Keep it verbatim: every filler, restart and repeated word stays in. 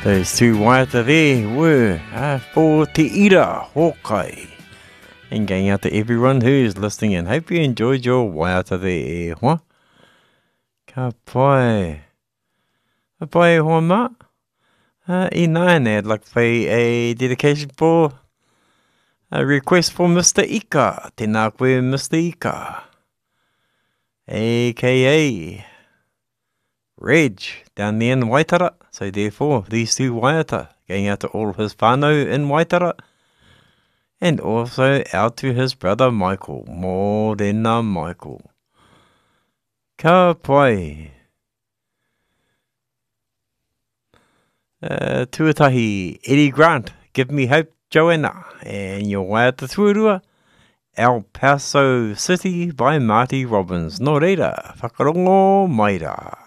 Those two waiata there were uh, for Te Ira Hawkai. And going out to everyone who's listening in. Hope you enjoyed your waiata there, huh? Ka pai. Ka pai hoa ma. Uh, I nine, I'd like to pay a dedication for a request for Mister Ika. Tēnā koe Mister Ika. A K A Reg, down there in Waitara. So therefore, these two waiata, going out to all of his whānau in Waitara, and also out to his brother Michael, mō rena Michael. Ka pai. Uh, tuatahi, Eddie Grant, Give Me Hope, Joanna, and your waiata tuarua, El Paso City by Marty Robbins. Nō reira, whakarongo mai rā.